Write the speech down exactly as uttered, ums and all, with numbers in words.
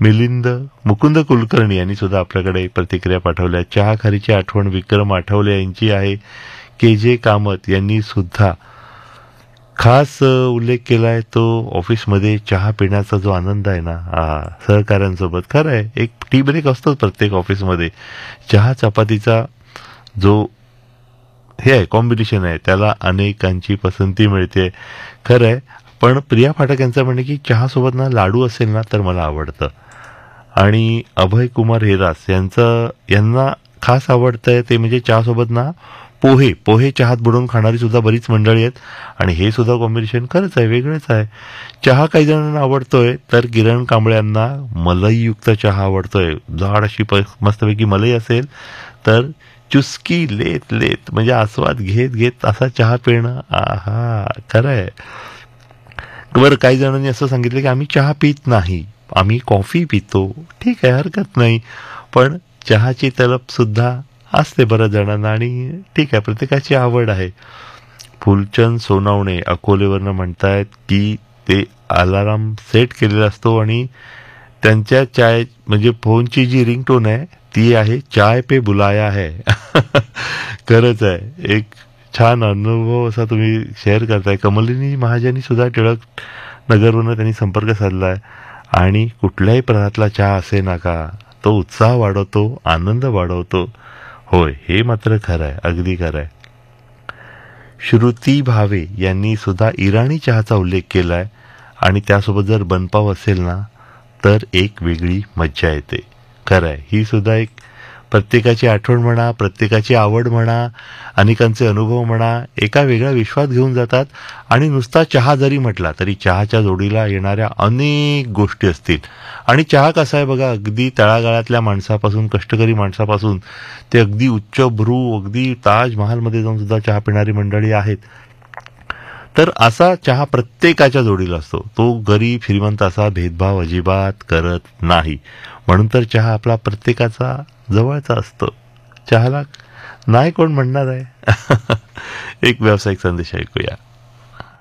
मिलिंद मुकुंद कुलकर्णी यांनी सुद्धा आपल्याकडे प्रतिक्रिया पाठवल्या. चहा खारीची आठवण विक्रम आठवले यांची आहे. के जे कामत यांनी सुद्धा खास उल्लेख केलाय तो ऑफिसमध्ये चहा पिण्याचा जो आनंद आहे ना, हा सहकाऱ्यांसोबत. खरं आहे, एक टी ब्रेक असतोच प्रत्येक ऑफिसमध्ये. चहा चपातीचा जो हे आहे कॉम्बिनेशन आहे त्याला अनेकांची पसंती मिळते. खरं आहे. पण प्रिया फाटक यांचं म्हणणं की चहासोबत ना लाडू असेल ना तर मला आवडतं. आणि अभय कुमार हेरास यांचं यांना खास आवडतंय ते म्हणजे चहासोबत ना पोहे पोहे चहात बुडवून खाणारी सुद्धा बरीच मंडळी आहेत. आणि हे सुद्धा कॉम्बिनेशन खरंच आहे, वेगळंच आहे. चहा काही जणांना आवडतोय तर किरण कांबळ्यांना मलईयुक्त चहा आवडतोय. जाड अशी प मस्तपैकी मलई असेल तर चुस्की लेत लेत म्हणजे आस्वाद घेत घेत असा चहा पिणं, आहा खरं आहे. बरं, काही जणांनी असं सांगितलं की आम्ही चहा पित नाही, आम्ही कॉफी पितो. ठीक आहे, हरकत नाही. पण चहाची तलप सुद्धा असते बऱ्याच जणांना आणि ठीक आहे, प्रत्येकाची आवड आहे. फुलचंद सोनावणे अकोलेवरनं म्हणतायत की ते अलाराम सेट केलेला असतो आणि त्यांच्या चाय म्हणजे फोनची जी रिंगटोन आहे ती आहे चाय पे बुलाया है. खरंच आहे, एक छान अनुभव असा तुम्ही शेअर करताय. कमलिनी महाजनी सुद्धा टिळक नगरवरून त्यांनी संपर्क साधलाय आणि कुठल्याही प्रकारातला चहा असे ना का तो उत्साह वाढवतो, आनंद वाढवतो. होय, हे मात्र खरं आहे, अगदी खरं आहे. श्रुती भावे यांनी सुद्धा इराणी चहाचा उल्लेख केलाय आणि त्यासोबत जर बनपाव असेल ना तर एक वेगळी मज्जा येते. खरं आहे, ही सुद्धा एक प्रत्येकाची आठवण म्हणा, प्रत्येकाची आवड म्हणा, अनेकांचे अनुभव म्हणा, एका वेगळ्या विश्वात घेऊन जातात. आणि नुसता चहा जरी म्हटला तरी चहाच्या जोडीला येणाऱ्या अनेक गोष्टी असतील. आणि चहा कसा आहे बघा, अगदी तळागाळातल्या माणसापासून, कष्टकरी माणसापासून ते अगदी उच्चभ्रू, अगदी ताजमहालमध्ये जाऊन सुद्धा चहा पिणारी मंडळी आहेत. तर असा चहा प्रत्येकाच्या जोडीला असतो. तो गरीब श्रीमंत असा भेदभाव अजिबात करत नाही. म्हणून तर चहा आपला प्रत्येकाचा जवळचा असतो. चहाला नाही कोण म्हणणार आहे. एक व्यावसायिक संदेश ऐकूया.